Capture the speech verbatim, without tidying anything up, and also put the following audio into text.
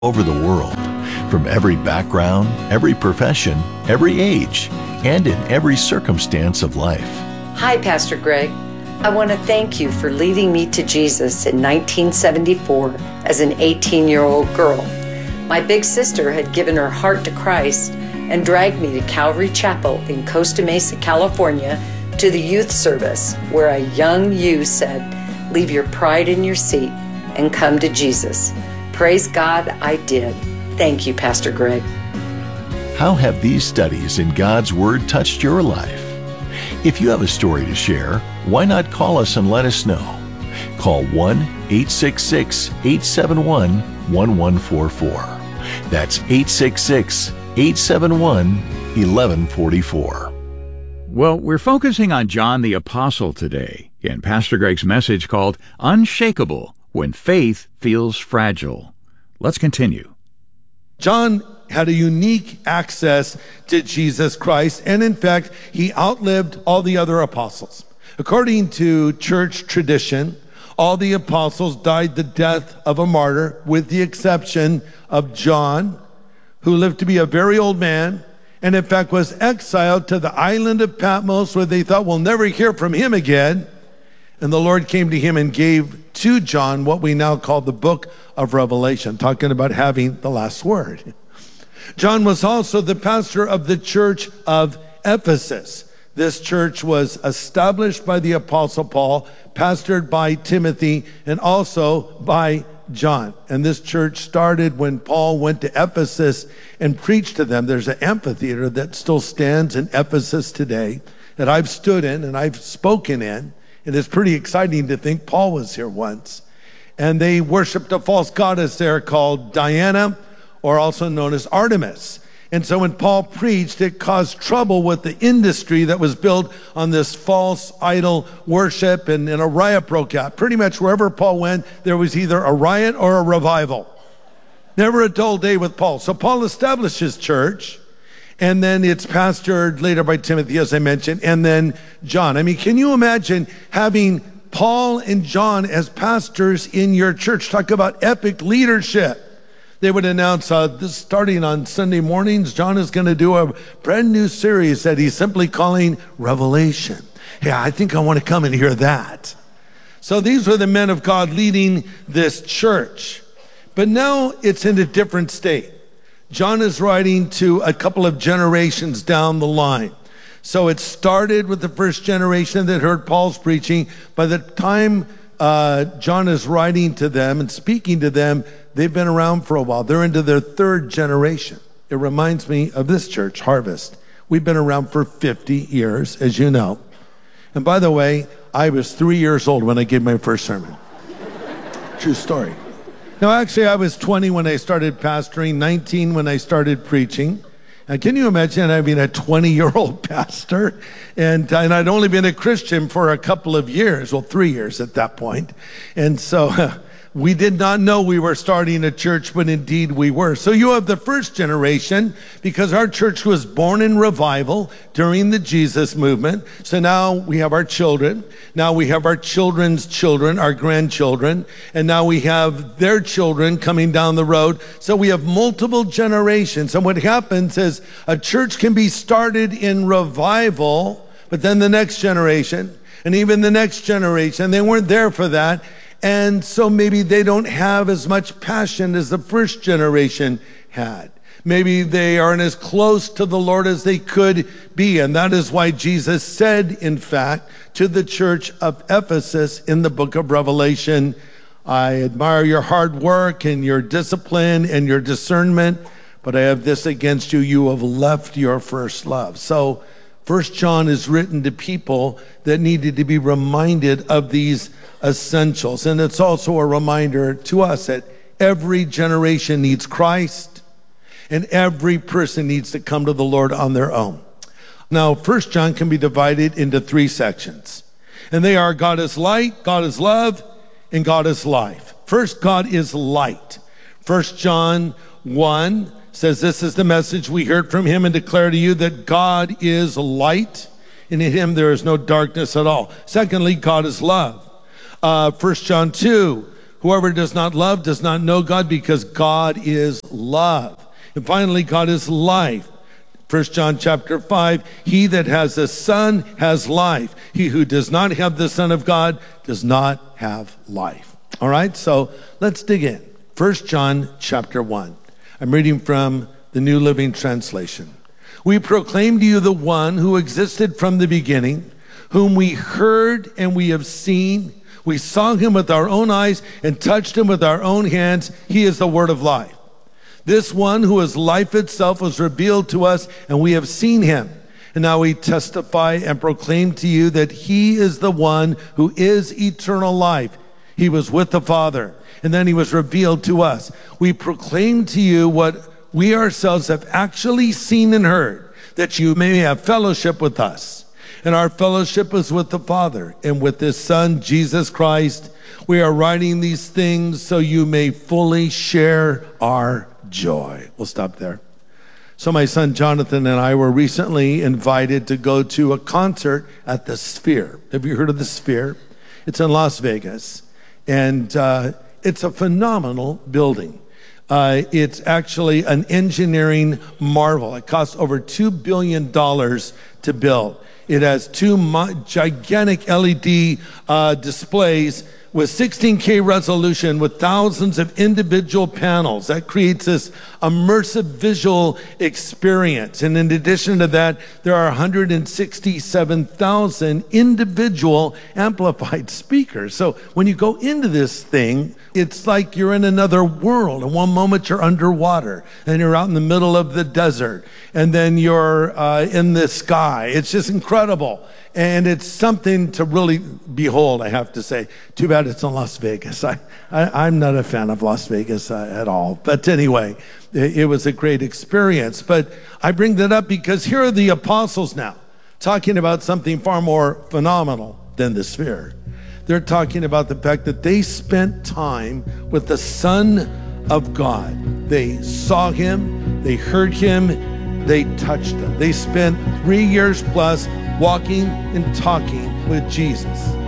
over the world, from every background, every profession, every age, and in every circumstance of life. Hi, Pastor Greg. I want to thank you for leading me to Jesus in nineteen seventy-four as an eighteen-year-old girl. My big sister had given her heart to Christ and dragged me to Calvary Chapel in Costa Mesa, California, to the youth service where a young you said, "Leave your pride in your seat and come to Jesus." Praise God, I did. Thank you, Pastor Greg. How have these studies in God's Word touched your life? If you have a story to share, why not call us and let us know? Call one eight six six, eight seven one, one one four four. That's eight six six, eight seven one, one one four four. Well, we're focusing on John the Apostle today in Pastor Greg's message called Unshakable When Faith Feels Fragile. Let's continue. John had a unique access to Jesus Christ, and in fact, he outlived all the other apostles. According to church tradition, all the apostles died the death of a martyr, with the exception of John, who lived to be a very old man, and in fact was exiled to the island of Patmos, where they thought we'll never hear from him again. And the Lord came to him and gave to John what we now call the book of Revelation, talking about having the last word. John was also the pastor of the church of Ephesus. This church was established by the Apostle Paul, pastored by Timothy, and also by John. And this church started when Paul went to Ephesus and preached to them. There's an amphitheater that still stands in Ephesus today that I've stood in and I've spoken in. And it's pretty exciting to think Paul was here once. And they worshiped a false goddess there called Diana, or also known as Artemis. And so when Paul preached, it caused trouble with the industry that was built on this false idol worship, and, and a riot broke out. Pretty much wherever Paul went, there was either a riot or a revival. Never a dull day with Paul. So Paul established his church, and then it's pastored later by Timothy, as I mentioned, and then John. I mean, can you imagine having Paul and John as pastors in your church? Talk about epic leadership. They would announce, uh, this starting on Sunday mornings, John is going to do a brand new series that he's simply calling Revelation. Yeah, I think I want to come and hear that. So these were the men of God leading this church. But now it's in a different state. John is writing to a couple of generations down the line. So it started with the first generation that heard Paul's preaching. By the time uh, John is writing to them and speaking to them, they've been around for a while. They're into their third generation. It reminds me of this church, Harvest. We've been around for fifty years, as you know. And by the way, I was three years old when I gave my first sermon. True story. Now, actually, I was twenty when I started pastoring, nineteen when I started preaching. Now, can you imagine having a twenty-year-old pastor? And, and I'd only been a Christian for a couple of years, well, three years at that point. And so uh, we did not know we were starting a church, but indeed we were. So you have the first generation, because our church was born in revival during the Jesus movement. So now we have our children. Now we have our children's children, our grandchildren. And now we have their children coming down the road. So we have multiple generations. And what happens is a church can be started in revival, but then the next generation, and even the next generation, they weren't there for that. And so maybe they don't have as much passion as the first generation had. Maybe they aren't as close to the Lord as they could be. And that is why Jesus said, in fact, to the church of Ephesus in the book of Revelation, I admire your hard work and your discipline and your discernment, but I have this against you, you have left your first love. So First John is written to people that needed to be reminded of these essentials. And it's also a reminder to us that every generation needs Christ, and every person needs to come to the Lord on their own. Now, First John can be divided into three sections, and they are God is light, God is love, and God is life. First, God is light. First John one says, this is the message we heard from him and declare to you, that God is light, and in him there is no darkness at all. Secondly, God is love. Uh, First John two, Whoever does not love does not know God, because God is love. And finally, God is life. First John chapter five, he that has the Son has life. He who does not have the Son of God does not have life. All right, so let's dig in. First John chapter one. I'm reading from the New Living Translation. We proclaim to you the one who existed from the beginning, whom we heard and we have seen. We saw him with our own eyes and touched him with our own hands. He is the word of life. This one who is life itself was revealed to us, and we have seen him. And now we testify and proclaim to you that he is the one who is eternal life. He was with the Father, and then he was revealed to us. We proclaim to you what we ourselves have actually seen and heard, that you may have fellowship with us. And our fellowship is with the Father and with his Son, Jesus Christ. We are writing these things so you may fully share our joy. We'll stop there. So my son Jonathan and I were recently invited to go to a concert at the Sphere. Have you heard of the Sphere? It's in Las Vegas, and uh, it's a phenomenal building. Uh, it's actually an engineering marvel. It costs over two billion dollars to build. It has two mo- gigantic L E D uh, displays with sixteen K resolution, with thousands of individual panels. That creates this immersive visual experience. And in addition to that, there are one hundred sixty-seven thousand individual amplified speakers. So when you go into this thing, it's like you're in another world. In one moment you're underwater, and you're out in the middle of the desert, and then you're uh, in the sky. It's just incredible. And it's something to really behold, I have to say. Too bad it's in Las Vegas. I, I, I'm not a fan of Las Vegas uh, at all. But anyway, it, it was a great experience. But I bring that up because here are the apostles now, talking about something far more phenomenal than the Sphere. They're talking about the fact that they spent time with the Son of God. They saw him, they heard him, they touched him. They spent three years plus walking and talking with Jesus.